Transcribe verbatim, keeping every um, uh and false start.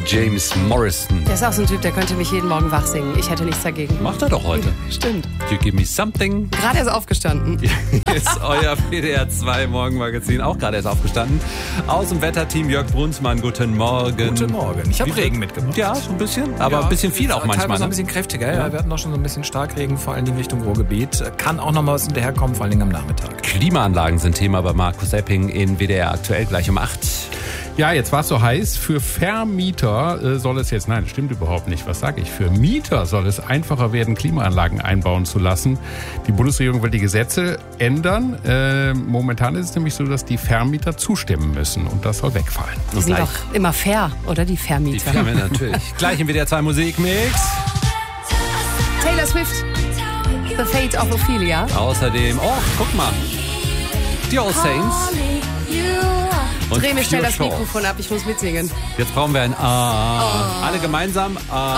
James Morrison. Der ist auch so ein Typ, der könnte mich jeden Morgen wach singen. Ich hätte nichts dagegen. Macht er doch heute. Stimmt. You give me something. Gerade erst aufgestanden. Hier ist euer W D R zwei Morgenmagazin, auch gerade erst aufgestanden. Aus dem Wetterteam Jörg Brunsmann, guten Morgen. Guten Morgen. Ich habe Wie- Regen mitgebracht. Ja, so ein bisschen, aber Ja, ein bisschen viel auch manchmal. Teilweise Ne? ein bisschen kräftiger. Ja, wir hatten auch schon so ein bisschen Starkregen, vor allen Dingen Richtung Ruhrgebiet. Kann auch noch mal was hinterherkommen, vor allen Dingen am Nachmittag. Klimaanlagen sind Thema bei Markus Epping in W D R aktuell gleich um acht. Ja, jetzt war es so heiß. Für Vermieter äh, soll es jetzt, nein, stimmt überhaupt nicht. Was sage ich? Für Mieter soll es einfacher werden, Klimaanlagen einbauen zu lassen. Die Bundesregierung will die Gesetze ändern. Äh, momentan ist es nämlich so, dass die Vermieter zustimmen müssen und das soll wegfallen. Die sind doch immer fair, oder die Die Vermieter? Firmen natürlich. Gleich im W D R zwei Musikmix. Taylor Swift, The Fate of Ophelia. Außerdem, oh, guck mal. Die All Saints. Und Dreh mir schnell Pure das Shore. Mikrofon ab, ich muss mitsingen. Jetzt brauchen wir ein A. Alle gemeinsam A.